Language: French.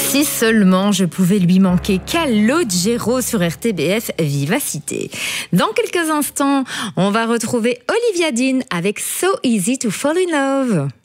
Si seulement je pouvais lui manquer. Calogero sur RTBF Vivacité. Dans quelques instants, on va retrouver Olivia Dean avec So Easy to Fall in Love.